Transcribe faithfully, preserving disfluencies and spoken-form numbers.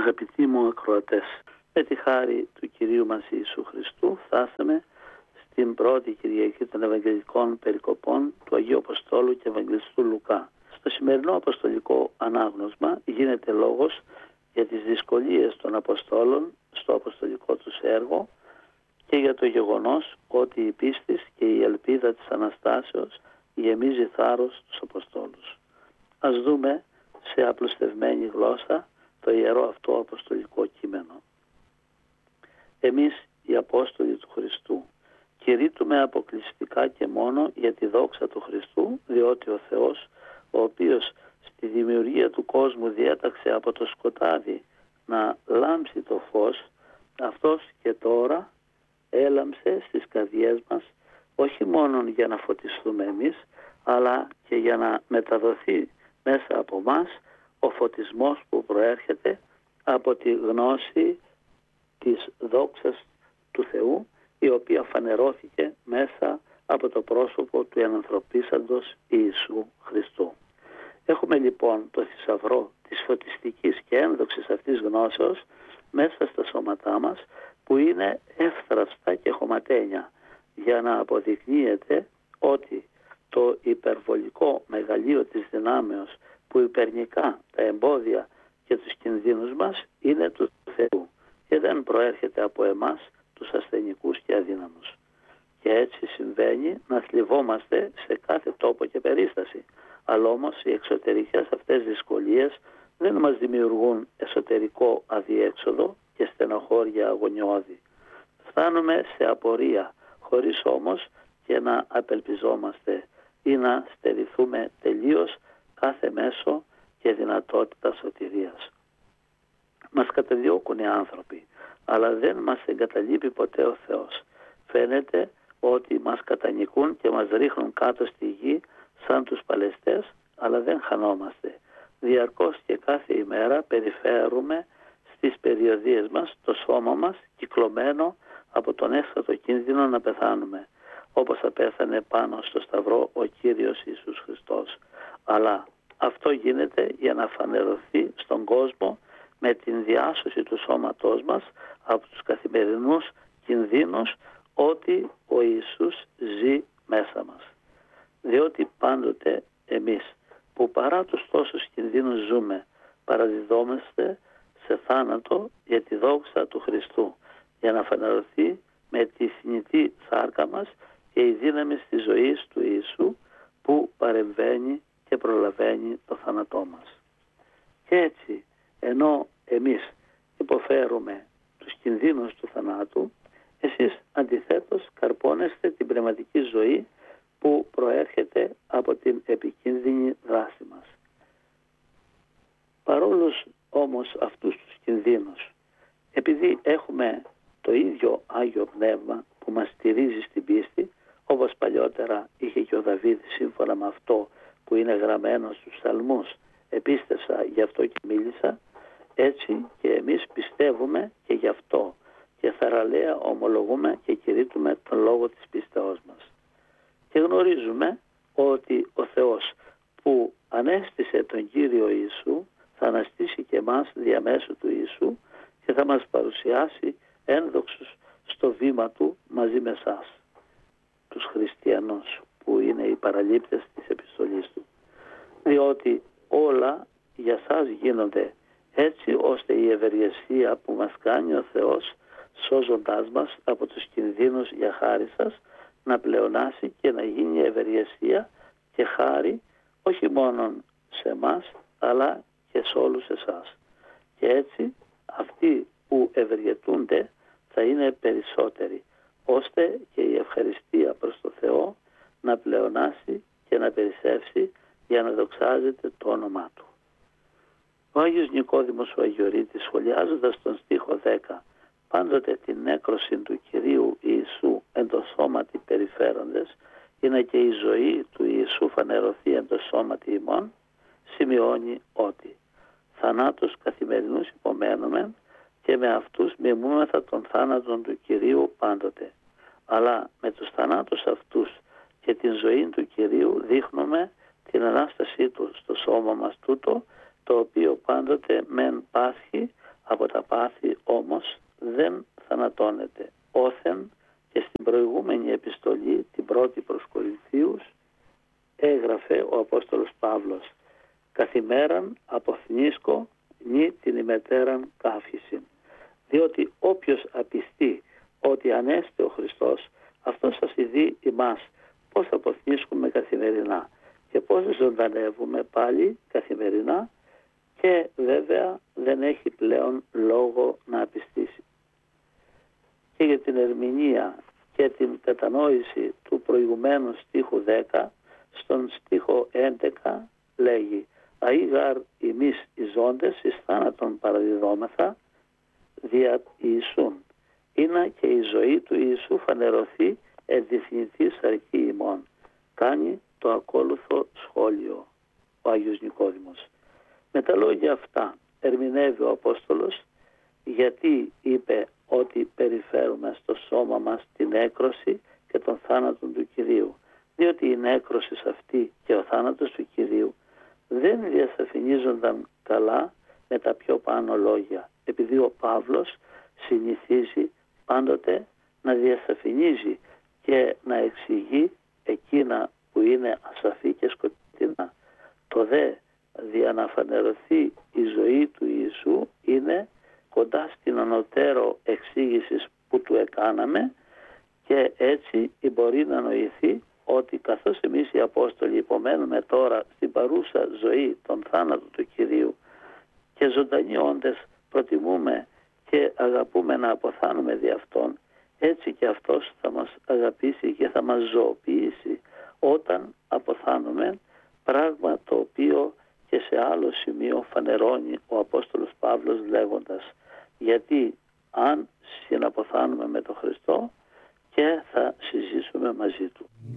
Αγαπητοί μου ακροατές, με τη χάρη του Κυρίου μας Ιησού Χριστού φτάσαμε στην πρώτη Κυριακή των Ευαγγελικών Περικοπών του Αγίου Αποστόλου και Ευαγγελιστού Λουκά. Στο σημερινό αποστολικό ανάγνωσμα γίνεται λόγος για τις δυσκολίες των Αποστόλων στο αποστολικό τους έργο και για το γεγονός ότι η πίστη και η ελπίδα της Αναστάσεως γεμίζει θάρρος τους Αποστόλους. Ας δούμε σε απλουστευμένη γλώσσα το ιερό αυτό αποστολικό κείμενο. Εμείς οι Απόστολοι του Χριστού κηρύττουμε αποκλειστικά και μόνο για τη δόξα του Χριστού, διότι ο Θεός, ο οποίος στη δημιουργία του κόσμου διέταξε από το σκοτάδι να λάμψει το φως, αυτός και τώρα έλαμψε στις καρδιές μας, όχι μόνο για να φωτιστούμε εμείς, αλλά και για να μεταδοθεί μέσα από μας ο φωτισμός που προέρχεται από τη γνώση της δόξας του Θεού, η οποία φανερώθηκε μέσα από το πρόσωπο του ενανθρωπίσαντος Ιησού Χριστού. Έχουμε λοιπόν το θησαυρό της φωτιστικής και ένδοξης αυτής γνώσεως μέσα στα σώματά μας, που είναι εύθραυστα και χωματένια, για να αποδεικνύεται ότι το υπερβολικό μεγαλείο της δυνάμεως που υπερνικά τα εμπόδια και τους κινδύνους μας είναι του Θεού και δεν προέρχεται από εμάς τους ασθενικούς και αδύναμους. Και έτσι συμβαίνει να θλιβόμαστε σε κάθε τόπο και περίσταση. Αλλά όμως οι εξωτερικές αυτές δυσκολίες δεν μας δημιουργούν εσωτερικό αδιέξοδο και στενοχώρια αγωνιώδη. Φτάνουμε σε απορία, χωρίς όμως και να απελπιζόμαστε ή να στερηθούμε τελείως κάθε μέσο και δυνατότητα σωτηρίας. Μας καταδιώκουν οι άνθρωποι, αλλά δεν μας εγκαταλείπει ποτέ ο Θεός. Φαίνεται ότι μας κατανικούν και μας ρίχνουν κάτω στη γη σαν τους παλαιστές, αλλά δεν χανόμαστε. Διαρκώς και κάθε ημέρα περιφέρουμε στις περιοδίες μας το σώμα μας κυκλωμένο από τον έσχατο κίνδυνο να πεθάνουμε, όπως απέθανε πάνω στο Σταυρό ο Κύριος Ιησούς Χριστός. Αλλά αυτό γίνεται για να φανερωθεί στον κόσμο με την διάσωση του σώματός μας από τους καθημερινούς κινδύνους, ότι ο Ιησούς ζει μέσα μας. Διότι πάντοτε εμείς που παρά τους τόσους κινδύνους ζούμε, παραδιδόμαστε σε θάνατο για τη δόξα του Χριστού, για να φανερωθεί με τη θνητή σάρκα μας και η δύναμη της ζωής του Ιησού, που παρεμβαίνει και προλαβαίνει το θάνατό μας. Και έτσι, ενώ εμείς υποφέρουμε τους κινδύνους του θανάτου, εσείς αντιθέτως καρπώνεστε την πνευματική ζωή που προέρχεται από την επικίνδυνη δράση μας. Παρόλος όμως αυτούς τους κινδύνους, επειδή έχουμε το ίδιο Άγιο Πνεύμα που μας στηρίζει στην πίστη, όπως παλιότερα είχε και ο Δαβίδ σύμφωνα με αυτό που είναι γραμμένο στους Ψαλμούς, επίστευσα γι' αυτό και μίλησα, έτσι και εμείς πιστεύουμε και γι' αυτό και θαραλέα ομολογούμε και κηρύττουμε τον λόγο της πίστεώς μας. Και γνωρίζουμε ότι ο Θεός που ανέστησε τον Κύριο Ιησού θα αναστήσει και εμάς διαμέσου του Ιησού και θα μας παρουσιάσει ένδοξους στο βήμα του μαζί με εσάς, τους χριστιανούς που είναι οι παραλήπτες της επιστολής του. Διότι όλα για σας γίνονται έτσι ώστε η ευεργεσία που μας κάνει ο Θεός σώζοντάς μας από τους κινδύνους για χάρη σας να πλεονάσει και να γίνει ευεργεσία και χάρη όχι μόνο σε εμάς αλλά και σε όλους εσάς. Και έτσι αυτοί που ευεργετούνται θα είναι περισσότεροι, ώστε και η ευχαριστία προς το Θεό να πλεονάσει και να περισσεύσει για να δοξάζεται το όνομά Του. Ο Άγιος Νικόδημος ο Αγιορείτης, σχολιάζοντας τον στίχο δέκα, πάντοτε την νέκρωση του Κυρίου Ιησού εν το σώματι περιφέροντες, είναι και η ζωή του Ιησού φανερωθεί εν το σώματι ημών, σημειώνει ότι θανάτους καθημερινούς υπομένουμε και με αυτούς μιμούμεθα των θάνατων του Κυρίου πάντοτε. Αλλά με τους θανάτους αυτούς και την ζωή του Κυρίου δείχνουμε την Ανάστασή Του στο σώμα μας τούτο, το οποίο πάντοτε μεν πάσχει, από τα πάθη όμως δεν θανατώνεται. Όθεν και στην προηγούμενη επιστολή, την πρώτη προς Κορινθίους, έγραφε ο Απόστολος Παύλος «Καθημέραν αποθνίσκω νη την ημετέραν καύχησιν». Διότι όποιος απιστεί ότι ανέστη ο Χριστός, αυτός σας ειδεί ημάς πώς αποθνίσκουμε καθημερινά και πώς ζωντανεύουμε πάλι καθημερινά, και βέβαια δεν έχει πλέον λόγο να απιστήσει. Και για την ερμηνεία και την κατανόηση του προηγουμένου στίχου δέκα, στον στίχο έντεκα λέγει «Αίγαρ ημείς οι ζώντες εις θάνατον παραδιδόμεθα δια Ιησούν, είναι και η ζωή του Ιησού φανερωθεί ενδειφνηθή σαρκή ημών». Κάνει το ακόλουθο σχόλιο ο Άγιος Νικόδημος. Με τα λόγια αυτά ερμηνεύει ο Απόστολος γιατί είπε ότι περιφέρουμε στο σώμα μας την έκρωση και τον θάνατο του Κυρίου. Διότι η νέκρωση αυτή και ο θάνατος του Κυρίου δεν διασαφηνίζονταν καλά με τα πιο πάνω λόγια, επειδή ο Παύλος συνηθίζει πάντοτε να διασαφηνίζει και να εξηγεί εκείνα που είναι ασαφή και σκοτεινά. Το δε δια να φανερωθεί η ζωή του Ιησού είναι κοντά στην ανωτέρω εξήγηση που του εκάναμε, και έτσι μπορεί να νοηθεί ότι καθώς εμείς οι Απόστολοι υπομένουμε τώρα στην παρούσα ζωή τον θάνατο του Κυρίου και ζωντανοί όντες προτιμούμε και αγαπούμε να αποθάνουμε δι' αυτόν, έτσι και αυτός θα μας αγαπήσει και θα μας ζωοποιήσει όταν αποθάνουμε, πράγμα το οποίο και σε άλλο σημείο φανερώνει ο Απόστολος Παύλος λέγοντας «Γιατί αν συναποθάνουμε με τον Χριστό και θα συζήσουμε μαζί του».